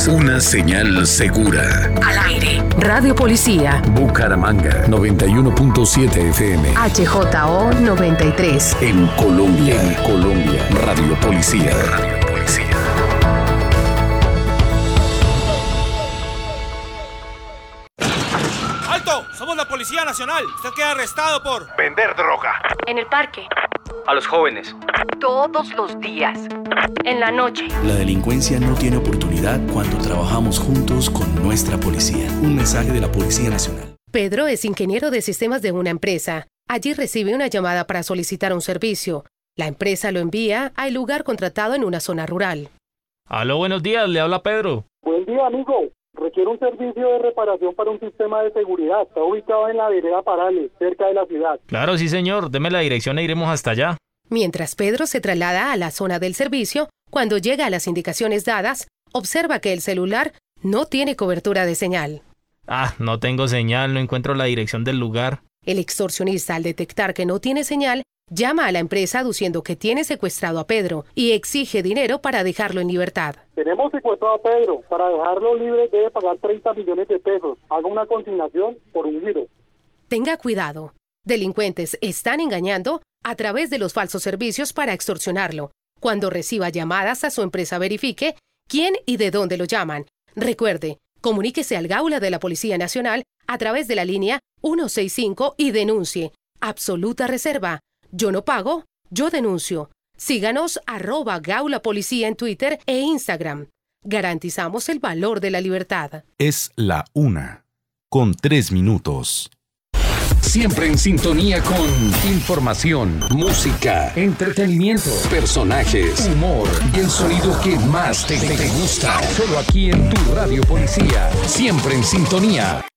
Somos una señal segura. Al aire. Radio Policía. Bucaramanga 91.7 FM. HJO 93. En Colombia. Radio Policía. ¡Alto! Somos la Policía Nacional. Usted queda arrestado por vender droga. En el parque. A los jóvenes. Todos los días. En la noche. La delincuencia no tiene oportunidad cuando trabajamos juntos con nuestra policía. Un mensaje de la Policía Nacional. Pedro es ingeniero de sistemas de una empresa. Allí recibe una llamada para solicitar un servicio. La empresa lo envía al lugar contratado en una zona rural. Aló, buenos días, le habla Pedro. Buen día, amigo. Requiere un servicio de reparación para un sistema de seguridad. Está ubicado en la vereda Parales, cerca de la ciudad. Claro, sí, señor. Deme la dirección e iremos hasta allá. Mientras Pedro se traslada a la zona del servicio, cuando llega a las indicaciones dadas, observa que el celular no tiene cobertura de señal. No tengo señal, no encuentro la dirección del lugar. El extorsionista, al detectar que no tiene señal, llama a la empresa aduciendo que tiene secuestrado a Pedro y exige dinero para dejarlo en libertad. Tenemos secuestrado a Pedro. Para dejarlo libre debe pagar 30 millones de pesos. Haga una consignación por un giro. Tenga cuidado. Delincuentes están engañando a través de los falsos servicios para extorsionarlo. Cuando reciba llamadas a su empresa, verifique quién y de dónde lo llaman. Recuerde, comuníquese al Gaula de la Policía Nacional a través de la línea 165 y denuncie. Absoluta reserva. Yo no pago, yo denuncio. Síganos @Gaula Policía en Twitter e Instagram. Garantizamos el valor de la libertad. Es la 1:03. Siempre en sintonía con información, música, entretenimiento, personajes, humor y el sonido que más te gusta. Solo aquí en tu Radio Policía. Siempre en sintonía.